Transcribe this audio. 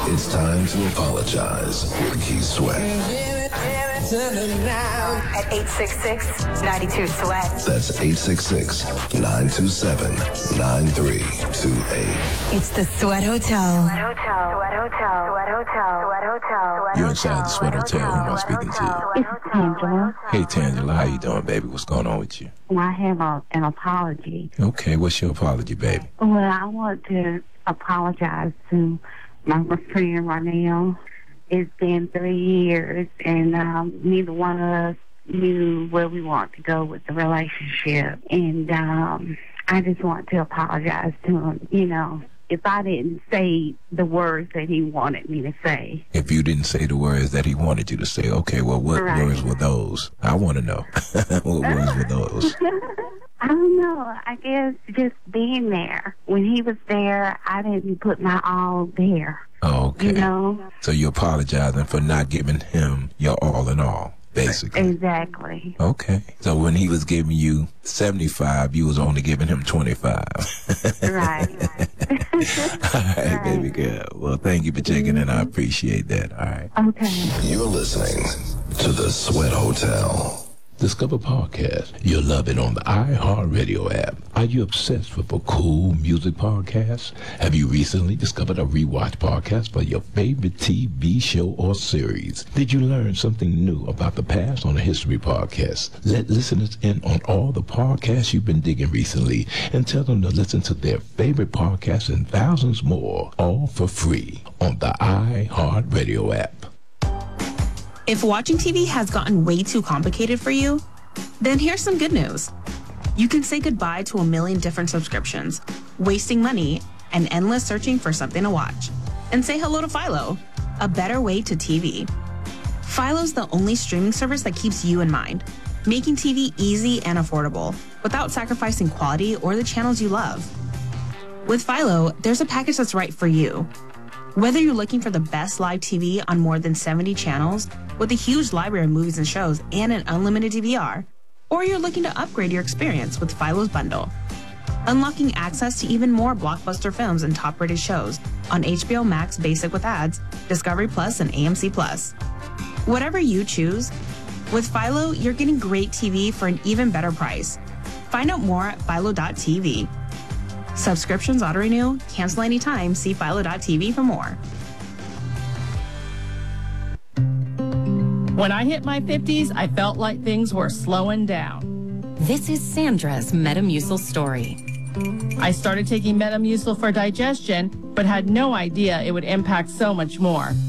It's time to apologize with Keith Sweat. At 866-92-SWEAT. That's 866-927-9328. It's the Sweat Hotel. You're inside the Sweat Hotel. Who am I speaking to? It's Tangela. Hey, Tangela, how you doing, baby? What's going on with you? Well, I have an apology. Okay, what's your apology, baby? Well, I want to apologize to my friend Ronell. It's been 3 years, and neither one of us knew where we want to go with the relationship. And I just want to apologize to him. You know, if I didn't say the words that he wanted me to say. If you didn't say the words that he wanted you to say, okay, well, what words were those? I want to know. What words were those? I don't know. I guess just being there. When he was there, I didn't put my all there. Oh, okay. You know? So you're apologizing for not giving him your all in all, basically. Exactly. Okay. So when he was giving you 75, you was only giving him 25. Right. All right, baby girl. Well, thank you for checking in. I appreciate that. All right. Okay. You're listening to the Sweat Hotel. Discover podcast. You'll love it on the iHeartRadio app. Are you obsessed with a cool music podcast? Have you recently discovered a rewatch podcast for your favorite TV show or series? Did you learn something new about the past on a history podcast? Let listeners in on all the podcasts you've been digging recently and tell them to listen to their favorite podcasts and thousands more, all for free on the iHeartRadio app. If watching TV has gotten way too complicated for you, then here's some good news. You can say goodbye to a million different subscriptions, wasting money, and endless searching for something to watch. And say hello to Philo, a better way to TV. Philo's the only streaming service that keeps you in mind, making TV easy and affordable without sacrificing quality or the channels you love. With Philo, there's a package that's right for you. Whether you're looking for the best live TV on more than 70 channels with a huge library of movies and shows and an unlimited DVR, or you're looking to upgrade your experience with Philo's bundle, unlocking access to even more blockbuster films and top-rated shows on HBO Max Basic with ads, Discovery Plus, and AMC Plus. Whatever you choose, with Philo, you're getting great TV for an even better price. Find out more at philo.tv. Subscriptions auto-renew, cancel anytime, see philo.tv for more. When I hit my 50s, I felt like things were slowing down. This is Sandra's Metamucil story. I started taking Metamucil for digestion, but had no idea it would impact so much more.